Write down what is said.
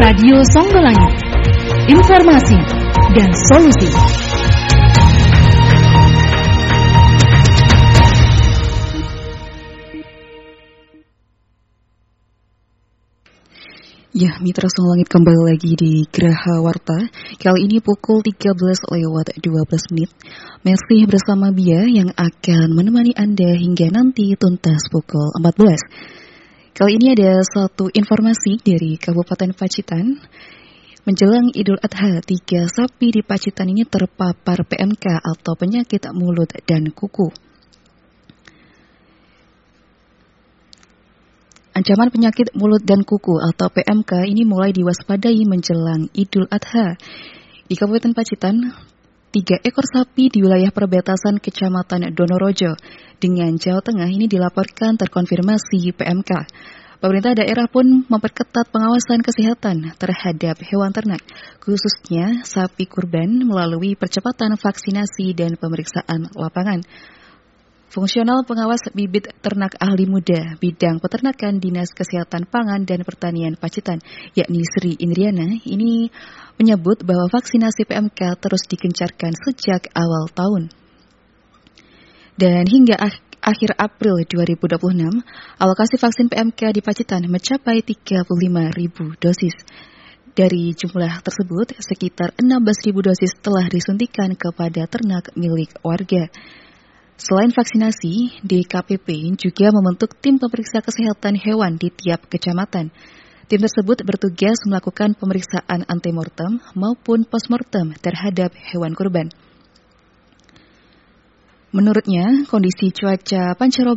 Radio Songgolangit, informasi dan solusi. Ya, Mitra Songgolangit kembali lagi di Geraha Warta. Kali ini pukul 13:12 menit. Masih bersama Bia yang akan menemani Anda hingga nanti tuntas pukul 14. Kali ini ada satu informasi dari Kabupaten Pacitan. Menjelang Idul Adha, 3 sapi di Pacitan ini terpapar PMK atau penyakit mulut dan kuku. Ancaman penyakit mulut dan kuku atau PMK ini mulai diwaspadai menjelang Idul Adha. Di Kabupaten Pacitan, 3 ekor sapi di wilayah perbatasan Kecamatan Donorojo dengan Jawa Tengah ini dilaporkan terkonfirmasi PMK. Pemerintah daerah pun memperketat pengawasan kesehatan terhadap hewan ternak, khususnya sapi kurban melalui percepatan vaksinasi dan pemeriksaan lapangan. Fungsional pengawas bibit ternak ahli muda bidang peternakan Dinas Kesehatan Pangan dan Pertanian Pacitan, yakni Sri Indriana, ini menyebut bahwa vaksinasi PMK terus digencarkan sejak awal tahun. Dan hingga akhir April 2026, alokasi vaksin PMK di Pacitan mencapai 35.000 dosis. Dari jumlah tersebut, sekitar 16.000 dosis telah disuntikan kepada ternak milik warga. Selain vaksinasi, DKPP juga membentuk tim pemeriksa kesehatan hewan di tiap kecamatan. Tim tersebut bertugas melakukan pemeriksaan antemortem maupun postmortem terhadap hewan kurban. Menurutnya, kondisi cuaca pancaroba